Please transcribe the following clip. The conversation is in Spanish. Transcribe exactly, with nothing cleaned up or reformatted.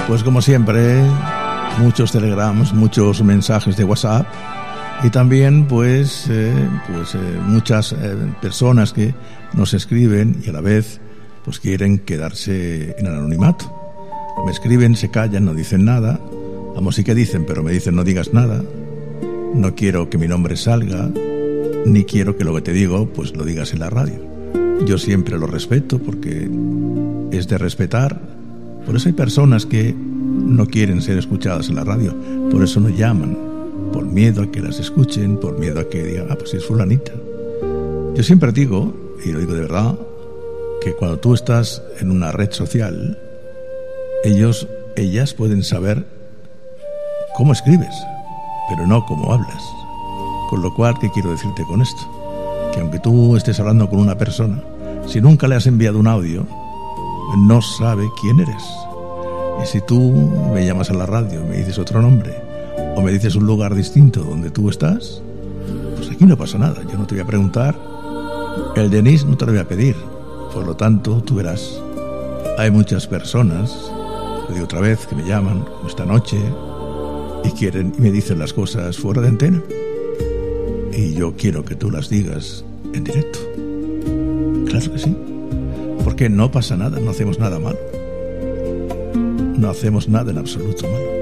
Pues como siempre, muchos telegrams, muchos mensajes de WhatsApp y también pues, eh, pues eh, muchas eh, personas que nos escriben y a la vez pues quieren quedarse en el anonimato. Me escriben, se callan, no dicen nada. Vamos, sí que dicen, pero me dicen no digas nada. No quiero que mi nombre salga, ni quiero que lo que te digo pues lo digas en la radio. Yo siempre lo respeto porque es de respetar. Por eso hay personas que no quieren ser escuchadas en la radio, por eso no llaman, por miedo a que las escuchen, por miedo a que digan, ah, pues si es fulanita. Yo siempre digo, y lo digo de verdad, que cuando tú estás en una red social, ellos, ellas pueden saber cómo escribes, pero no cómo hablas. Con lo cual, ¿qué quiero decirte con esto? Que aunque tú estés hablando con una persona, si nunca le has enviado un audio, no sabe quién eres. Y si tú me llamas a la radio y me dices otro nombre o me dices un lugar distinto donde tú estás, pues aquí no pasa nada. Yo no te voy a preguntar, el D N I no te lo voy a pedir. Por lo tanto, tú verás, hay muchas personas, lo digo otra vez, que me llaman como esta noche y quieren y me dicen las cosas fuera de antena. Y yo quiero que tú las digas en directo. Claro que sí. Porque no pasa nada, no hacemos nada malo. No hacemos nada en absoluto malo.